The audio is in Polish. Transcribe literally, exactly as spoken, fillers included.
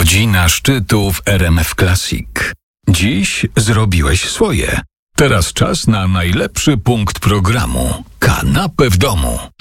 Godzina szczytu w R M F Classic. Dziś zrobiłeś swoje. Teraz czas na najlepszy punkt programu. Kanapę w domu.